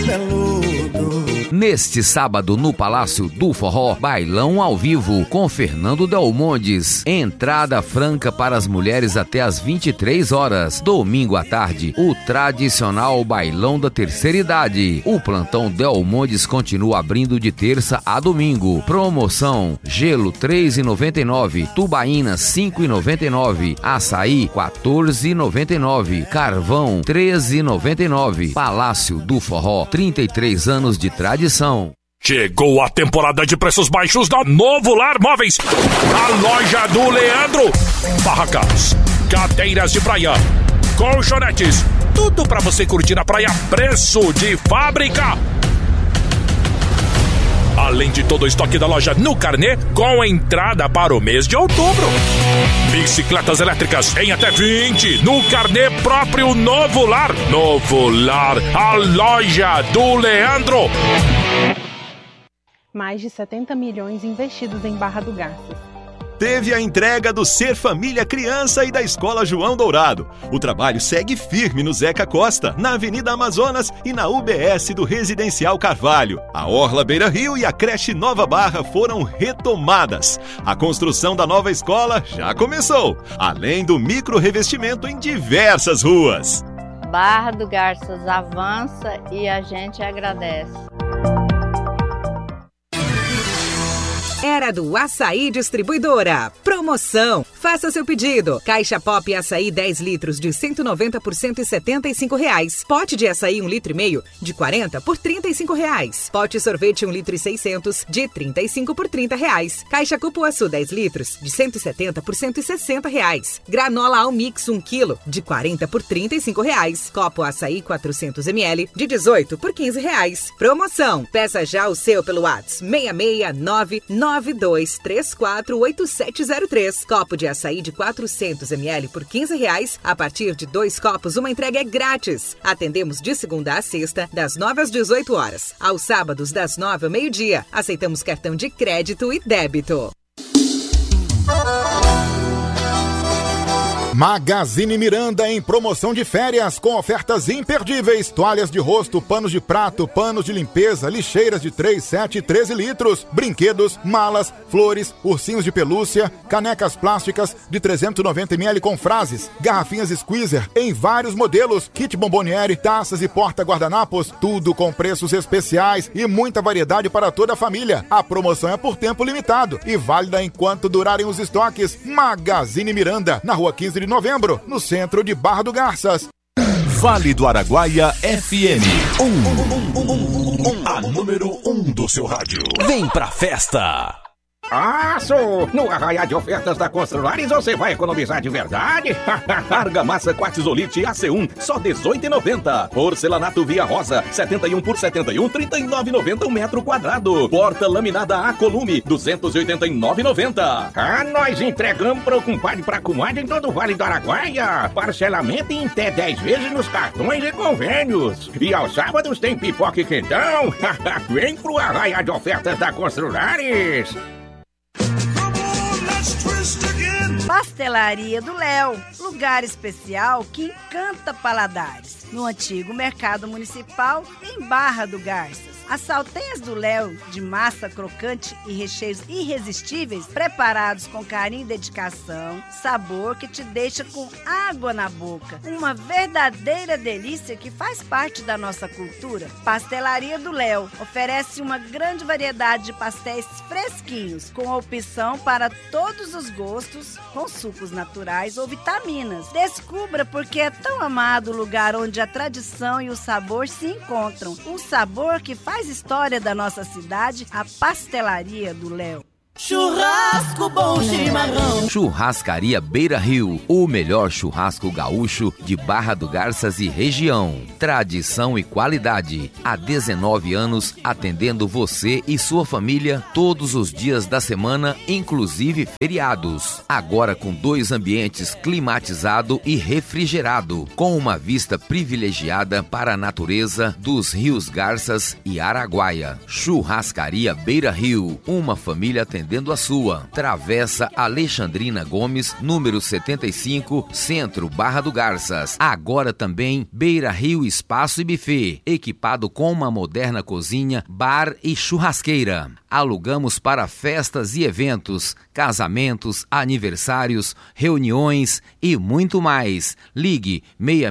cabeludo. Neste sábado, no Palácio do Forró, bailão ao vivo com Fernando Delmondes. Entrada franca para as mulheres até às 23 horas. Domingo à tarde, o tradicional bailão da terceira idade. O plantão Delmondes continua abrindo de terça a domingo. Promoção: gelo R$ 3,99, tubaína R$ 5,99, açaí R$ 14,99, carvão R$ 13,99. Palácio do Forró, 33 anos de tradição. Chegou a temporada de preços baixos da Novo Lar Móveis. A loja do Leandro. Barracas, cadeiras de praia, colchonetes, tudo pra você curtir na praia, preço de fábrica. Além de todo o estoque da loja no carnê, com entrada para o mês de outubro. Bicicletas elétricas em até 20 no carnê próprio Novo Lar. Novo Lar, a loja do Leandro. Mais de 70 milhões investidos em Barra do Garças. Teve a entrega do Ser Família Criança e da Escola João Dourado. O trabalho segue firme no Zeca Costa, na Avenida Amazonas e na UBS do Residencial Carvalho. A Orla Beira Rio e a creche Nova Barra foram retomadas. A construção da nova escola já começou, além do micro-revestimento em diversas ruas. Barra do Garças avança e a gente agradece. Era do Açaí Distribuidora. Promoção. Faça seu pedido. Caixa Pop Açaí 10 litros de 190 por R$ 175. Pote de açaí 1,5 litro de 40 por R$ 35. Pote sorvete 1,6 litro de 35 por R$ 30. Caixa Cupuaçu 10 litros de 170 por R$ 160. Granola Almix 1 quilo de 40 por R$ 35. Copo Açaí 400 ml de 18 por R$ 15. Promoção. Peça já o seu pelo WhatsApp 66992348703. Copo de açaí de 400 ml por R$ 15. A partir de 2 copos, uma entrega é grátis. Atendemos de segunda a sexta, das 9 às 18 horas. Aos sábados, das 9 ao meio-dia. Aceitamos cartão de crédito e débito. Magazine Miranda em promoção de férias com ofertas imperdíveis. Toalhas de rosto, panos de prato, panos de limpeza, lixeiras de 3, 7 e 13 litros, brinquedos, malas, flores, ursinhos de pelúcia, canecas plásticas de 390 ml com frases, garrafinhas Squeezer em vários modelos, kit bomboniere, taças e porta-guardanapos, tudo com preços especiais e muita variedade para toda a família. A promoção é por tempo limitado e válida enquanto durarem os estoques. Magazine Miranda, na rua 15 de novembro, no centro de Barra do Garças. Vale do Araguaia FM. A número 1 do seu rádio. Vem pra festa. No arraial de ofertas da Construlares você vai economizar de verdade? Argamassa Quartzolite AC1, só R$18,90. Porcelanato Via Rosa, 71 por 71, R$39,90 um metro quadrado. Porta laminada Acolume, R$289,90. Nós entregamos para o compadre e pra comadre em todo o Vale do Araguaia. Parcelamento em até 10 vezes nos cartões e convênios. E aos sábados tem pipoca e quentão. Vem pro arraial de ofertas da Construlares. Pastelaria do Léo, lugar especial que encanta paladares. No antigo Mercado Municipal, em Barra do Garças. As saltenhas do Léo, de massa crocante e recheios irresistíveis, preparados com carinho e dedicação, sabor que te deixa com água na boca. Uma verdadeira delícia que faz parte da nossa cultura. Pastelaria do Léo oferece uma grande variedade de pastéis fresquinhos, com opção para todos os gostos, com sucos naturais ou vitaminas. Descubra porque é tão amado o lugar onde a tradição e o sabor se encontram. Um sabor que faz história da nossa cidade, a Pastelaria do Léo. Churrasco bom, chimarrão. Churrascaria Beira Rio, o melhor churrasco gaúcho de Barra do Garças e região. Tradição e qualidade. Há 19 anos atendendo você e sua família todos os dias da semana, inclusive feriados. Agora com 2 ambientes climatizado e refrigerado, com uma vista privilegiada para a natureza dos rios Garças e Araguaia. Churrascaria Beira Rio, uma família atendendo vendendo a sua. Travessa Alexandrina Gomes, número 75, Centro, Barra do Garças. Agora também Beira Rio Espaço e Buffet, equipado com uma moderna cozinha, bar e churrasqueira. Alugamos para festas e eventos, casamentos, aniversários, reuniões e muito mais. Ligue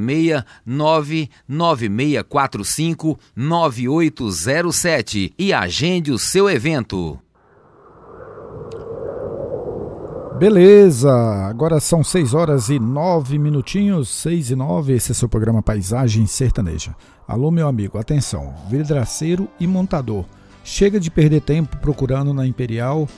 669-9645-9807 e agende o seu evento. Beleza, agora são 6 horas e 9 minutinhos, 6 e 9, esse é seu programa Paisagem Sertaneja. Alô, meu amigo, atenção, vidraceiro e montador. Chega de perder tempo procurando na Imperial,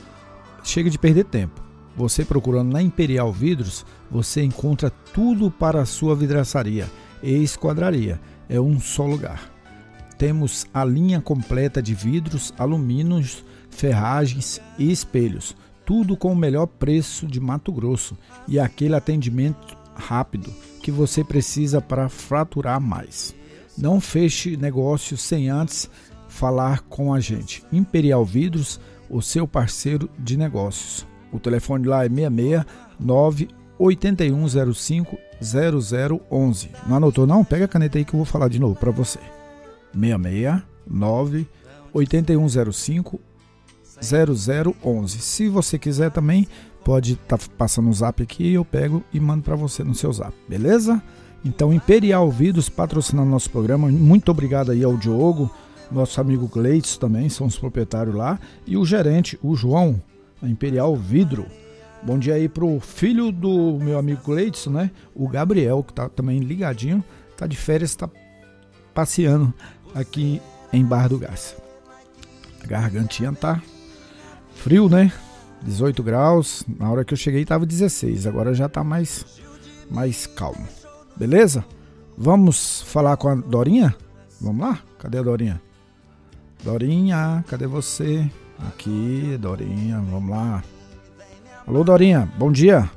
Você procurando na Imperial Vidros, você encontra tudo para a sua vidraçaria e esquadraria. É um só lugar. Temos a linha completa de vidros, alumínios, ferragens e espelhos. Tudo com o melhor preço de Mato Grosso e aquele atendimento rápido que você precisa para faturar mais. Não feche negócio sem antes falar com a gente. Imperial Vidros, o seu parceiro de negócios. O telefone lá é 669-8105-0011. Não anotou não? Pega a caneta aí que eu vou falar de novo para você. 669-8105-0011. Se você quiser também, pode estar passando o zap aqui, eu pego e mando para você no seu zap, beleza? Então, Imperial Vidros patrocinando nosso programa. Muito obrigado aí ao Diogo, nosso amigo Gleitson também, são os proprietários lá, e o gerente, o João, a Imperial Vidro. Bom dia aí pro filho do meu amigo Gleitson, né? O Gabriel, que tá também ligadinho, tá de férias, tá passeando aqui em Barra do Garça. A gargantinha tá frio, né? 18 graus, na hora que eu cheguei tava 16, agora já tá mais calmo. Beleza? Vamos falar com a Dorinha? Vamos lá? Cadê a Dorinha? Dorinha, cadê você? Aqui, Dorinha, vamos lá. Alô, Dorinha, bom dia.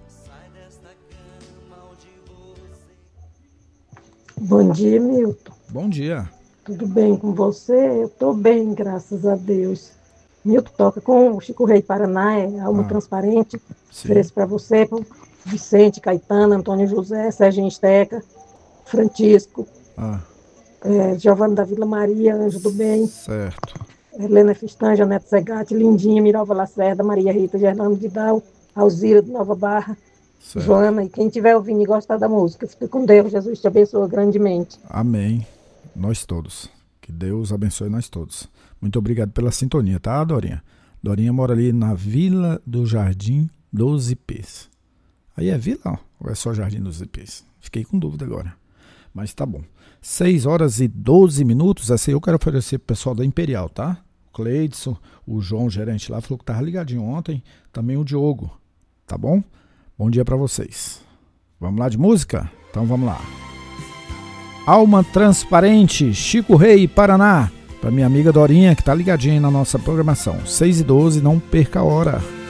Bom dia, Milton. Bom dia. Tudo bem com você? Eu tô bem, graças a Deus. Milton toca com o Chico Rei Paraná, Alma Transparente. Ofereço para você, pro Vicente, Caetano, Antônio José, Serginho Esteca, Francisco, Giovana da Vila Maria, Anjo do Bem. Certo. Helena Fistan, Janete Zegatti, Lindinha, Miralva Lacerda, Maria Rita, Gerlando Vidal, Alzira de Nova Barra, certo. Joana, e quem estiver ouvindo e gostar da música, fique com Deus, Jesus te abençoe grandemente. Amém. Nós todos. Que Deus abençoe nós todos. Muito obrigado pela sintonia, tá, Dorinha? Dorinha mora ali na Vila do Jardim dos Ipês. Aí é vila ou é só Jardim dos Ipês? Fiquei com dúvida agora. Mas tá bom. 6 horas e 12 minutos. Essa aí eu quero oferecer pro pessoal da Imperial, tá? O Cleidson, o João, gerente lá, falou que tava ligadinho ontem. Também o Diogo. Tá bom? Bom dia pra vocês. Vamos lá de música? Então vamos lá. Alma Transparente, Chico Rei, Paraná. Pra minha amiga Dorinha, que tá ligadinha aí na nossa programação. 6 e 12, não perca a hora.